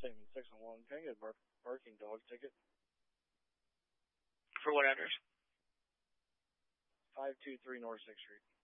statement 601. Can I get a barking dog ticket? For what address? 523 North 6th Street.